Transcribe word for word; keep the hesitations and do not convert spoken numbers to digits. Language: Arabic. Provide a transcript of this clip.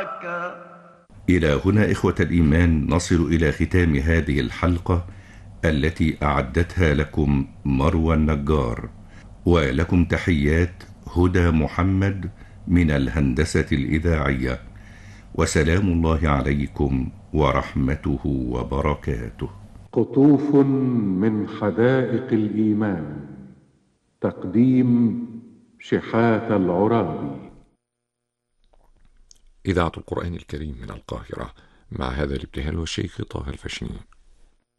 إلى هنا إخوة الإيمان نصل إلى ختام هذه الحلقة التي أعدتها لكم مروى النجار، ولكم تحيات هدى محمد من الهندسة الإذاعية، وسلام الله عليكم ورحمته وبركاته. قطوف من حدائق الإيمان، تقديم شحات العرابي. إذاعة القرآن الكريم من القاهرة، مع هذا الابتهال والشيخ طه الفشني.